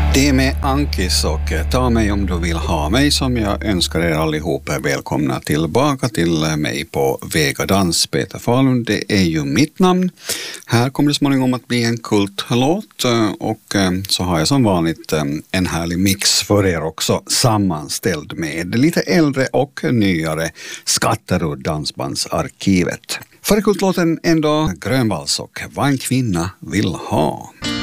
Det är med Ankis och Ta mig om du vill ha mig som jag önskar er allihop välkomna tillbaka till mig på Vega Dans. Peter Falun, det är ju mitt namn. Här kommer det småningom att bli en kultlåt och så har jag som vanligt en härlig mix för er också sammanställd med lite äldre och nyare skatter ur Dansbandsarkivet. För kultlåten ändå Grönvalls och Vad en kvinna vill ha.